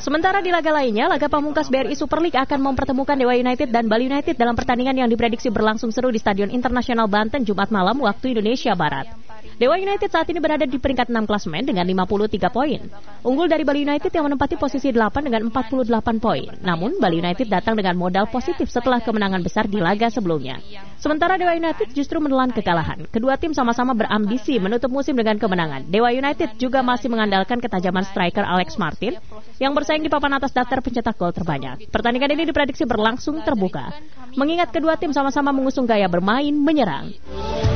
Sementara di laga lainnya, laga pamungkas BRI Super League akan mempertemukan Dewa United dan Bali United dalam pertandingan yang diprediksi berlangsung seru di Stadion Internasional Banten Jumat malam waktu Indonesia Barat. Dewa United saat ini berada di peringkat 6 klasemen dengan 53 poin. Unggul dari Bali United yang menempati posisi 8 dengan 48 poin. Namun, Bali United datang dengan modal positif setelah kemenangan besar di laga sebelumnya. Sementara Dewa United justru menelan kekalahan. Kedua tim sama-sama berambisi menutup musim dengan kemenangan. Dewa United juga masih mengandalkan ketajaman striker Alex Martin yang bersaing di papan atas daftar pencetak gol terbanyak. Pertandingan ini diprediksi berlangsung terbuka, mengingat kedua tim sama-sama mengusung gaya bermain menyerang.